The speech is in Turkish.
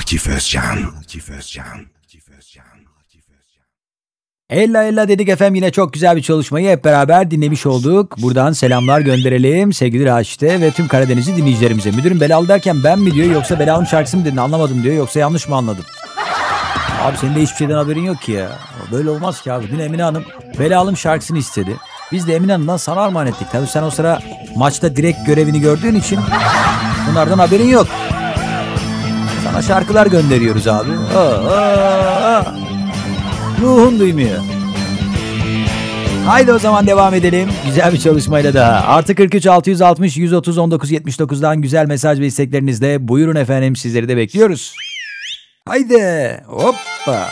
Akif Özcan. Ella ella dedik efendim, yine çok güzel bir çalışmayı hep beraber dinlemiş olduk. Buradan selamlar gönderelim sevgili Raşit'e ve tüm Karadenizli dinleyicilerimize. Müdürüm belalı derken ben mi diyor yoksa belalım şarkısı mı dedin anlamadım diyor, yoksa yanlış mı anladım? Abi senin de hiçbir şeyden haberin yok ki ya. Böyle olmaz ki abi. Dün Emine Hanım belalım şarkısını istedi. Biz de Emine Hanım'dan sana armağan ettik. Tabii sen o sıra maçta direkt görevini gördüğün için bunlardan haberin yok. Sana şarkılar gönderiyoruz abi. Ruhun duymuyor. Haydi o zaman devam edelim. Güzel bir çalışmayla daha. Artı 43 660 130 19 79'dan güzel mesaj ve isteklerinizle buyurun efendim, sizleri de bekliyoruz. Haydi hoppa.